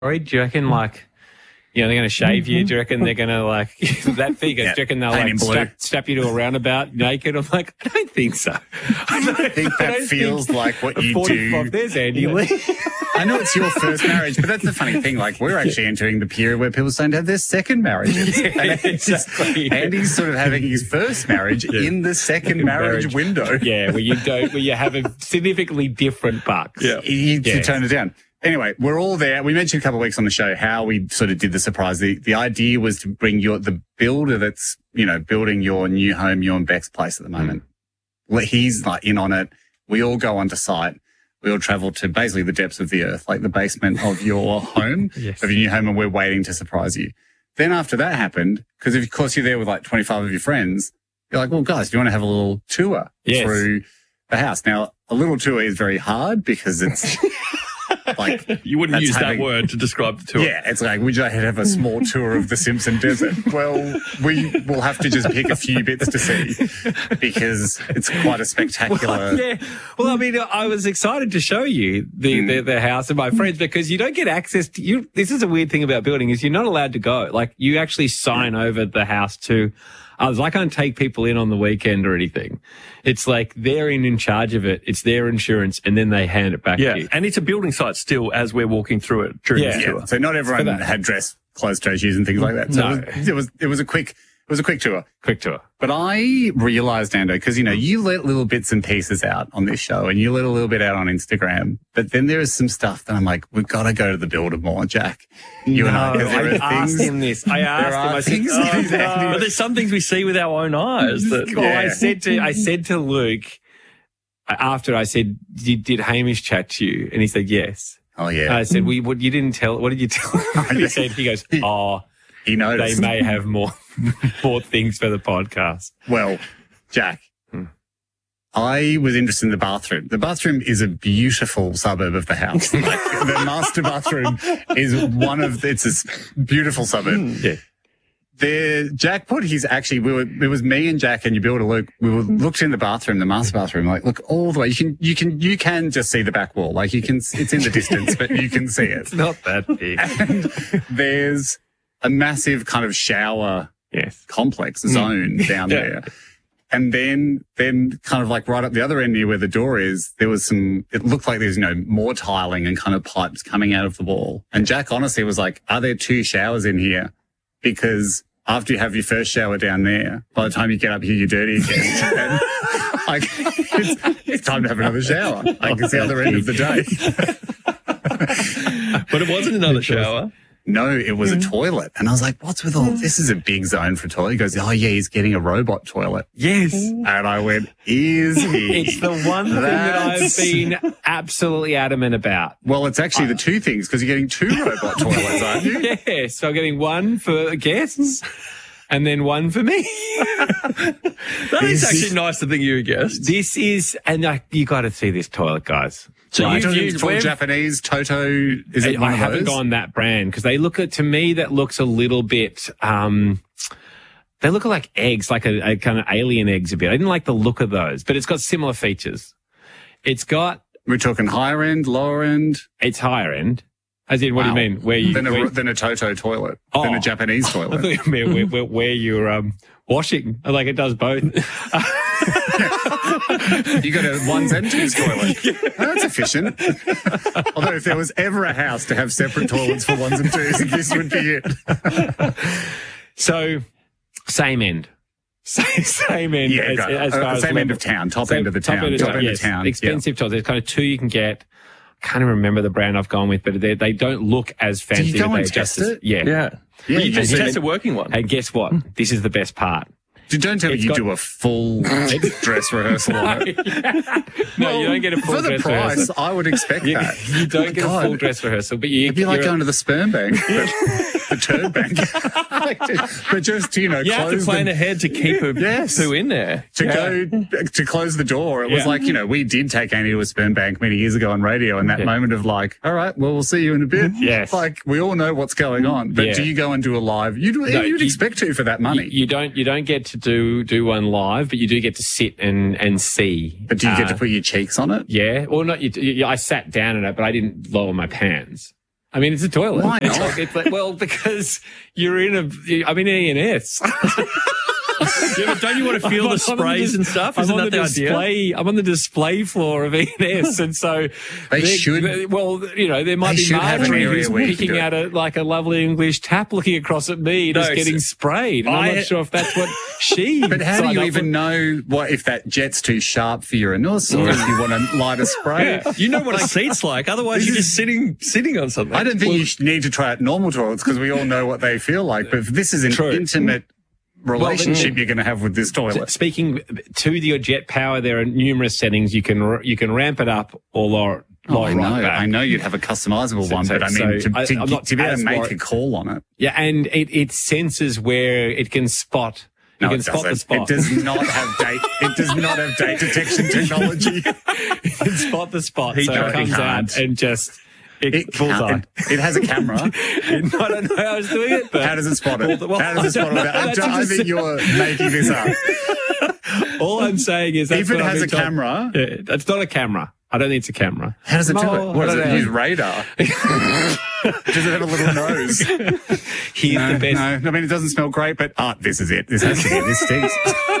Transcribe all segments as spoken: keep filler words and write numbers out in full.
worried? Do you reckon, like, you know, they're going to shave you? Do you reckon they're going to, like, that figure? Yeah, Do you reckon they'll, paint like, in blue. strap, strap you to a roundabout naked? I'm like, I don't think so. I don't I think that don't feels think like what you forty-five do. There's Andy Lee. I know it's your first marriage, but that's the funny thing. Like, we're actually entering the period where people starting to have their second marriages. Yeah, And it's just- exactly. Andy's sort of having his first marriage in the second marriage, Marriage. window. Yeah, where you don't, where you have a significantly different bucks. Yeah. You, you Yeah. turn it down. Anyway, we're all there. We mentioned a couple of weeks on the show how we sort of did the surprise. The, the idea was to bring your, the builder that's, you know, building your new home, you and Beck's place at the moment. Mm. He's like in on it. We all go onto site. We all travel to basically the depths of the earth, like the basement of your home, Yes. of your new home, and we're waiting to surprise you. Then after that happened, because of course you're there with like twenty-five of your friends, you're like, well, guys, do you want to have a little tour Yes. through the house? Now, a little tour is very hard because it's like, You wouldn't That's use having- that word to describe the tour. yeah, it's like, would you like to have a small tour of the Simpson Desert? Well, we will have to just pick a few bits to see because it's quite a spectacular. Well, yeah. Well, I mean, I was excited to show you the, the, the house of my friends because you don't get access to you. This is a weird thing about building is you're not allowed to go. Like you actually sign over the house to others. I can't take people in on the weekend or anything. It's like they're in, in charge of it. It's their insurance and then they hand it back Yeah. to you. And it's a building site still as we're walking through it during Yeah. the tour. Yeah, so not everyone that. had dress, closed-toe shoes and things like that. So No. it, was, it was it was a quick it was a quick tour. Quick tour. But I realised, Ando, because you know you let little bits and pieces out on this show, and you let a little bit out on Instagram. But then there is some stuff that I'm like, we've got to go to the builder more, Jack. You and I, No, 'cause there I are asked things. him this. I asked There him. are I said, things "Oh, that he's no." acting- But there's some things we see with our own eyes that Well, I Yeah. said to I said to Luke after I said, did, did Hamish chat to you? And he said yes. Oh And yeah, I said, well, what you didn't tell. What did you tell? And he said, he goes, oh, he they noticed. may have more more things for the podcast. Well, Jack, Hmm. I was interested in the bathroom. The bathroom is a beautiful suburb of the house. Like, the master bathroom is one of, it's a s- beautiful suburb. Yeah. There, Jack put his actually, we were, it was me and Jack and your builder Luke. We were looked in the bathroom, the master bathroom, like look all the way. You can, you can, you can just see the back wall. Like you can, it's in the distance, but you can see it. It's not that big. And there's a massive kind of shower Yes. complex zone down Yeah. there. And then, then kind of like right up the other end near where the door is, there was some, it looked like there's, you know, more tiling and kind of pipes coming out of the wall. And Jack honestly was like, are there two showers in here? Because after you have your first shower down there, by the time you get up here, you're dirty again. And, like, it's, it's time to have another shower. Like it's the other end of the day. But it wasn't another shower. No, it was a toilet. And I was like, what's with all this? Is a big zone for a toilet. He goes, oh yeah, he's getting a robot toilet. Yes. And I went, is he? It's the one thing that I've That's- been absolutely adamant about. Well, it's actually the two things because you're getting two robot toilets, aren't you? Yeah. So I'm getting one for guests and then one for me. That is Is actually this- nice to think you were guests. This is, and I, you got to see this toilet, guys. So Right. you've You're used full we've- Japanese Toto. Is it I, one I of haven't those? gone that brand because they look at, to me, that looks a little bit, um, they look like eggs, like a, a kind of alien eggs a bit. I didn't like the look of those, but it's got similar features. It's got, We're talking higher end, lower end, it's higher end. As in, what Wow. do you mean? Where you, than a, where, than a Toto toilet, Oh. than a Japanese I thought toilet. you meant where, where, where you're, um, washing. Like it does both. You got a ones and twos toilet. Oh, that's efficient. Although if there was ever a house to have separate toilets for ones and twos, this would be it. So, same end. Same, same end. Yeah, as, got it. as Uh, far as same end level. of town, top So, end of the top town, end of top town, end yes. of town. Expensive toilets. There's kind of two you can get. I can't even remember the brand I've gone with, but they they don't look as fancy. you go but and they test just as- it? Yeah. Yeah. Yeah, you you just can test see- a working one. And guess what? This is the best part. Don't tell me It's you got- do a full dress rehearsal on it. No, you don't get a full For the dress price, rehearsal. I would expect You, that. you don't get God. a full dress rehearsal, but you, It'd be like you're- going to the sperm bank, the, the turd bank. But just, you know, You have to close plan the, ahead to keep a Yes. two in there. to Yeah. go to close the door. It was Yeah. like, you know, we did take Annie to a sperm bank many years ago on radio, and that Yeah. moment of like, all right, well, we'll see you in a bit. Yes. Like we all know what's going on. But Yeah. do you go and do a live? You'd, No, you'd you- expect to for that money. You don't you don't get to do do one live, but you do get to sit and and see. but do you get uh, to put your cheeks on it? Yeah, or not. You, you, I sat down in it, but I didn't lower my pants. I mean, it's a toilet. Why It's not? like, it's like, well, because you're in a, I'm in E and S. Yeah, but don't you want to feel I'm the on- I'm on sprays dis- and stuff? I'm Isn't on that the, the idea? display. I'm on the display floor of E and S, and so They they're- should- they- Well, you know, there might They be should have an Marjorie area who's where you can picking do it. out a like a lovely English tap, looking across at me, No, just getting it's- sprayed. And I'm I- not sure if that's what she. But how do signed you up even for. know what if that jet's too sharp for your anus or if you want to light a spray? You know what a seat's like. Otherwise, you're just sitting sitting on something. I don't think you should need to try out normal toilets because we all know what they feel like. But if this is an True. intimate relationship you're going to have with this toilet. Speaking to your jet power, there are numerous settings you can r- you can ramp it up or lower it. Oh, Lower I it know. right back. I know you'd have a customizable So- one, so- but I mean, so to, I- to, I'm get- not to be able as to make worried. a call on it. Yeah, and it, it senses where it can spot. You No, can it spot the doesn't. spot. It does not have date. It does not have date detection technology. It can spot the spot, He so can't- it he comes can't. out and just it, It, bullseye. can't, it, it has a camera. I don't know how I was doing it, but How does it spot it? Well, How does it spot it? I, that's don't- I just- think you're making this up. all I'm saying is that's If it what I've has a been told. camera, Yeah, it's not a camera. I don't think it's a camera. how does it do No, it? What I does don't it know. use? Radar? Does it have a little nose? Here's No, the best. no. I mean, it doesn't smell great, but ah, this is it. This has to be it. This stinks.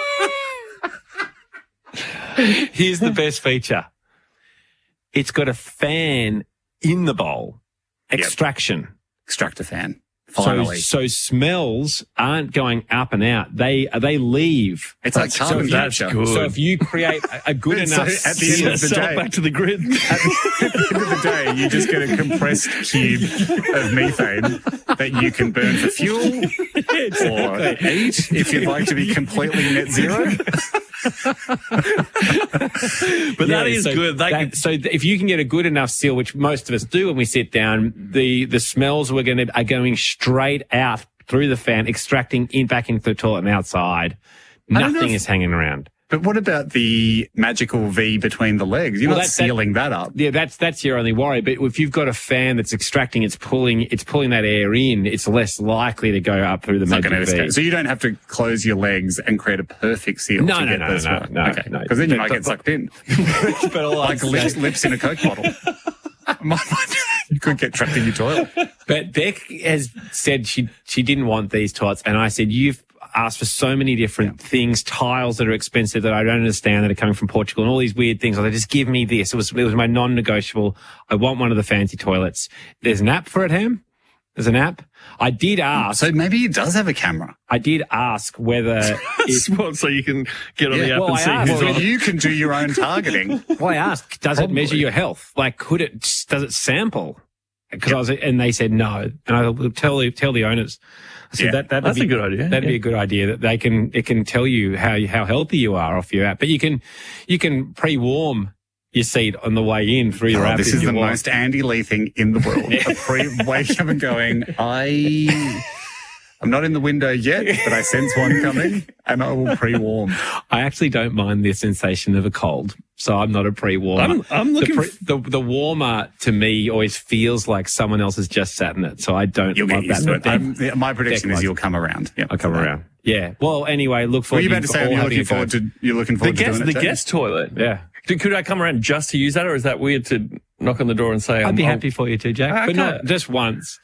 Here's the best feature. It's got a fan in the bowl. Extraction. Extractor fan. Finally. So, so smells aren't going up and out. They they leave. It's like So carbon if you- capture. good. So if you create a, a good So enough at the end of the Sell day- it back to the grid. At the end of the day, you just get a compressed cube of methane that you can burn for fuel or eat if you'd like to be completely net zero. But that is so good. That, that- so th- if you can get a good enough seal, which most of us do when we sit down, the the smells we're going to are going straight out through the fan, extracting in back into the toilet and outside. I don't know Nothing if- is hanging around. But what about the magical V between the legs? You're Well, not that- that- sealing that, up. Yeah, that's that's your only worry. But if you've got a fan that's extracting, it's pulling it's pulling that air in. It's less likely to go up through the It's not magic going to V. escape. So you don't have to close your legs and create a perfect seal No, to no, get no, this no, right. no, okay. no. Because then you But- might but- get sucked in. but all I'm Like lips, saying- lips in a Coke bottle. You could get trapped in your toilet. But Beck has said she she didn't want these toilets, and I said you've asked for so many different things, tiles that are expensive that I don't understand that are coming from Portugal, and all these weird things. I said, just give me this. It was it was my non-negotiable. I want one of the fancy toilets. There's an app for it, Ham. There's an app. I did ask. So maybe it does have a camera. I did ask whether. If, well, so you can get on Yeah, the app well, and I see asked- who's Well, on. you can do your own targeting. well, I asked, does it Probably. measure your health? Like, could it? Does it sample? Because I was, and they said no, and I will tell the tell the owners. I said Yeah, that that'd that's be, a good idea, That'd be yeah. a good idea that they can it can tell you how you, how healthy you are off your app, but you can you can pre-warm your seat on the way in through your Oh, app. this if is you the want. most Andy Lee thing in the world. A pre waking up and going, I, I'm not in the window yet, but I sense one coming, and I will pre-warm. I actually don't mind the sensation of a cold, so I'm not a pre-warmer. I'm, I'm looking the, for. pre, the the warmer to me always feels like someone else has just sat in it, so I don't You'll love get used that. to it. Um, yeah, my prediction is Deck-wise. you'll come around. Yep. I'll come around. Yeah. Well, anyway, look Were forward. you about to to say all you're having looking a go. forward to you're looking The forward to guest, doing the it too? guest toilet. Yeah. Could, could I come around just to use that, or is that weird to knock on the door and say? I'd be I'm, happy for you too, Jack, Ah, but okay. not just once.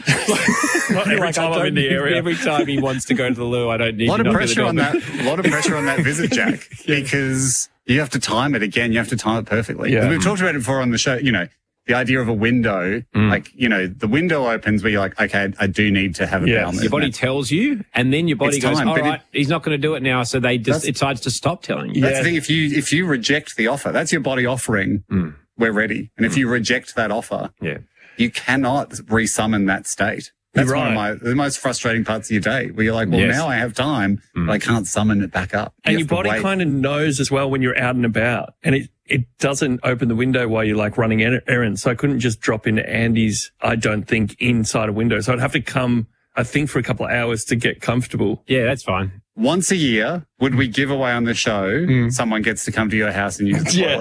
Not every Like, I time I'm don't in the need- area. Every time he wants to go to the loo, I don't need A lot to of knock at the pressure door. on that. A lot of pressure on that visit, Jack, because you have to time it again. You have to time it perfectly. Yeah. We've talked about it before on the show. You know, the idea of a window, Mm. like you know, the window opens where you're like, okay, I do need to have a Yes. bowel Your movement. body tells you, and then your body It's goes, time, all but right, he's not going to do it now, so they just That's- it decides to stop telling you. That's Yeah. the thing. If you if you reject the offer, that's your body offering. Mm. We're ready. And if you reject that offer, Yeah. you cannot resummon that state. That's You're one of right. my the most frustrating parts of your day, where you're like, well, Yes. now I have time, but I can't summon it back up. You And your have to body wait. kind of knows as well when you're out and about, and it, it doesn't open the window while you're like running er- errands. So I couldn't just drop into Andy's, I don't think, inside a window. So I'd have to come, I think, for a couple of hours to get comfortable. Yeah, that's fine. Once a year, would we give away on the show, Hmm. someone gets to come to your house and use the Yeah.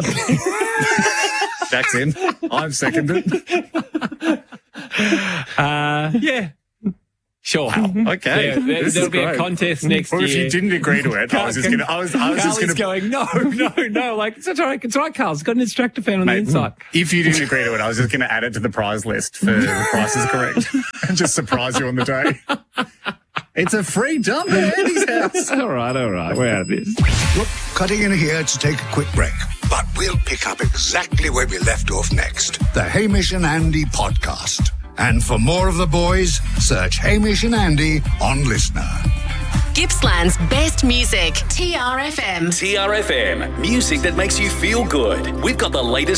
toilet? Jack's in. I've seconded. Uh, yeah. Sure. Okay. There, there, This there'll is be a great. contest next Or year. if you didn't agree to it, I was just gonna. I was. I was just Carly's gonna. going, no, no, no. Like, it's all right. It's all right, Carl. It's got an instructor fan on the Mate, inside. if you didn't agree to it, I was just going to add it to the prize list for the Price is Correct and just surprise you on the day. It's a free dump at Andy's house. All right, all right. We're out of this. Look, cutting in here to take a quick break. But we'll pick up exactly where we left off next. The Hamish and Andy podcast. And for more of the boys, search Hamish and Andy on Listener. Gippsland's best music. T R F M. T R F M. Music that makes you feel good. We've got the latest